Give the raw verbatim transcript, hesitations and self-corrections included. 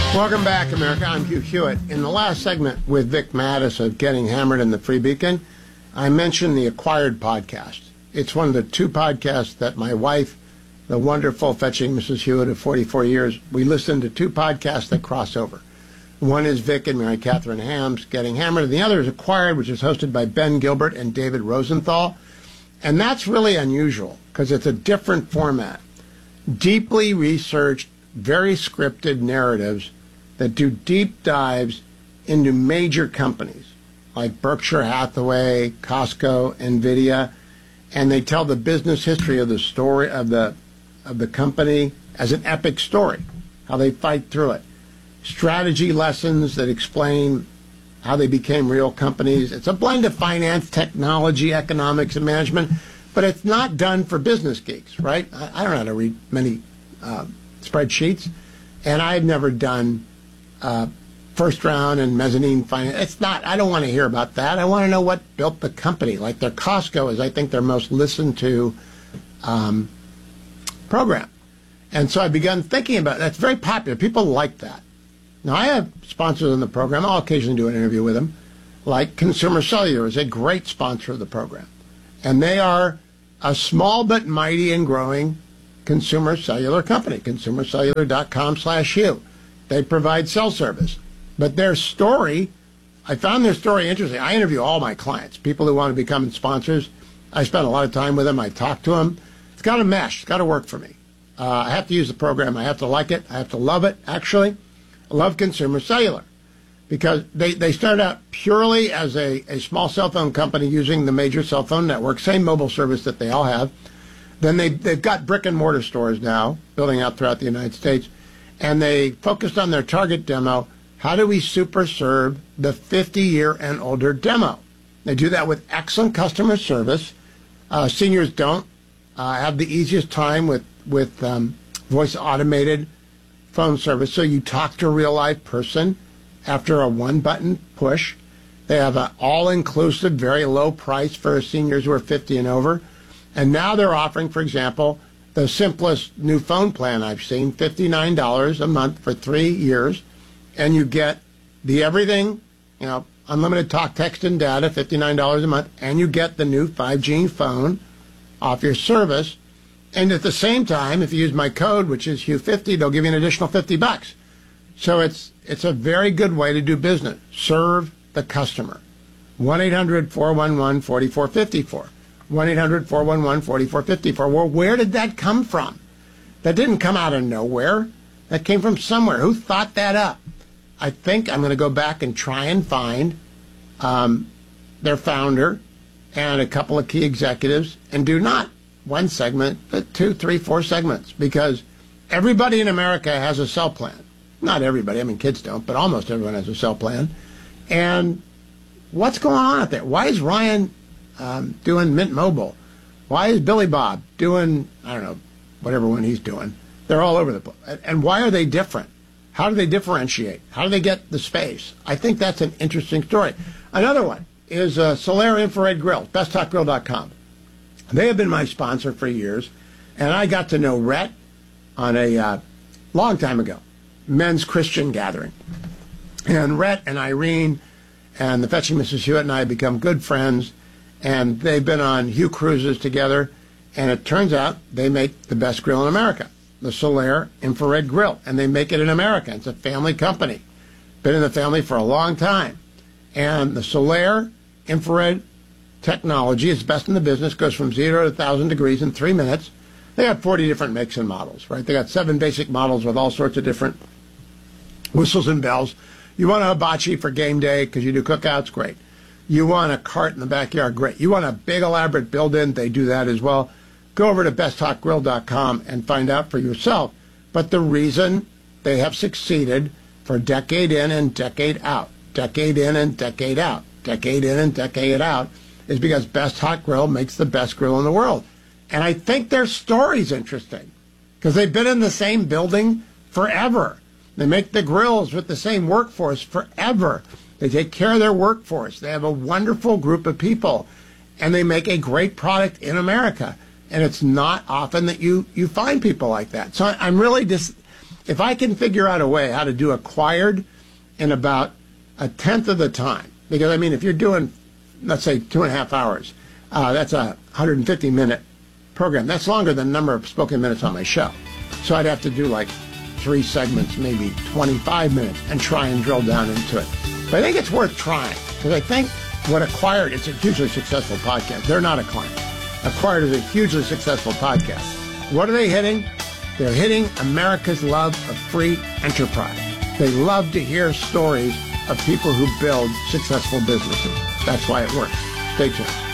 Welcome back, America. I'm Hugh Hewitt. In the last segment with Vic Mattis of Getting Hammered and the Free Beacon, I mentioned the Acquired podcast. It's one of the two podcasts that my wife, the wonderful Fetching Missus Hewitt of forty-four years, we listen to two podcasts that cross over. One is Vic and Mary Catherine Ham's Getting Hammered, and the other is Acquired, which is hosted by Ben Gilbert and David Rosenthal. And that's really unusual because it's a different format. Deeply researched, very scripted narratives that do deep dives into major companies like Berkshire Hathaway, Costco, NVIDIA, and they tell the business history of the story of the of the company as an epic story, how they fight through it. Strategy lessons that explain how they became real companies. It's a blend of finance, technology, economics, and management, but it's not done for business geeks, right? I, I don't know how to read many uh, spreadsheets, and I've never done uh, first round and mezzanine finance. It's not, I don't want to hear about that. I want to know what built the company. Like their Costco is, I think, their most listened to um, program. And so I've begun thinking about it. That's very popular. People like that. Now, I have sponsors in the program. I'll occasionally do an interview with them. Like Consumer Cellular is a great sponsor of the program. And they are a small but mighty and growing consumer cellular company, consumer cellular dot com slash Hugh. They provide cell service. But their story, I found their story interesting. I interview all my clients, people who want to become sponsors. I spend a lot of time with them. I talk to them. It's got to mesh. It's got to work for me. Uh, I have to use the program. I have to like it. I have to love it, actually. I love Consumer Cellular because they, they started out purely as a, a small cell phone company using the major cell phone network, same mobile service that they all have. Then they, they've got brick and mortar stores now, building out throughout the United States. And they focused on their target demo. How do we super serve the fifty-year and older demo? They do that with excellent customer service. Uh, seniors don't uh, have the easiest time with, with um, voice automated phone service. So you talk to a real live person after a one button push. They have an all-inclusive, very low price for seniors who are fifty and over. And now they're offering, for example, the simplest new phone plan I've seen, fifty-nine dollars a month for three years. And you get the everything, you know, unlimited talk, text, and data, fifty-nine dollars a month. And you get the new five G phone off your service. And at the same time, if you use my code, which is Hugh fifty, they'll give you an additional fifty bucks. So it's it's a very good way to do business. Serve the customer. one eight hundred four one one four four five four. one eight hundred four one one four four five four. Well, where did that come from? That didn't come out of nowhere. That came from somewhere. Who thought that up? I think I'm going to go back and try and find um, their founder and a couple of key executives and do not one segment, but two, three, four segments, because everybody in America has a cell plan. Not everybody. I mean, kids don't, but almost everyone has a cell plan. And what's going on out there? Why is Ryan um, doing Mint Mobile? Why is Billy Bob doing, I don't know, whatever one he's doing? They're all over the place. And why are they different? How do they differentiate? How do they get the space? I think that's an interesting story. Another one is uh, Solaire Infrared Grill, best hot grill dot com. They have been my sponsor for years, and I got to know Rhett on a uh, long time ago, men's Christian gathering. And Rhett and Irene and the Fetching Missus Hewitt and I have become good friends, and they've been on Hugh cruises together, and it turns out they make the best grill in America, the Solaire Infrared Grill, and they make it in America. It's a family company. Been in the family for a long time. And the Solaire Infrared technology is best in the business, goes from zero to one thousand degrees in three minutes. They got forty different makes and models, right? They got seven basic models with all sorts of different whistles and bells. You want a hibachi for game day because you do cookouts? Great. You want a cart in the backyard? Great. You want a big elaborate build-in? They do that as well. Go over to best hot grill dot com and find out for yourself. But the reason they have succeeded for decade in and decade out, decade in and decade out, decade in and decade out, is because Best Hot Grill makes the best grill in the world. And I think their story's interesting because they've been in the same building forever. They make the grills with the same workforce forever. They take care of their workforce. They have a wonderful group of people, and they make a great product in America. And it's not often that you, you find people like that. So I'm really just If I can figure out a way how to do Acquired in about a tenth of the time, because, I mean, if you're doing, let's say, two and a half hours, uh, that's a one hundred fifty minute program. That's longer than the number of spoken minutes on my show. So I'd have to do like three segments, maybe twenty-five minutes, and try and drill down into it. But I think it's worth trying, because I think what Acquired, it's a hugely successful podcast. They're not a client. Acquired is a hugely successful podcast. What are they hitting? They're hitting America's love of free enterprise. They love to hear stories of people who build successful businesses. That's why it works. Stay tuned.